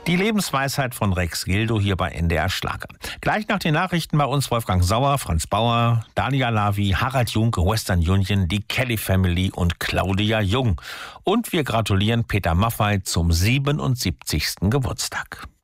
Die Lebensweisheit von Rex Gildo hier bei NDR Schlager. Gleich nach den Nachrichten bei uns Wolfgang Sauer, Franz Bauer, Daniel Lavie, Harald Junke, Western Union, die Kelly Family und Claudia Jung. Und wir gratulieren Peter Maffay zum 77. Geburtstag.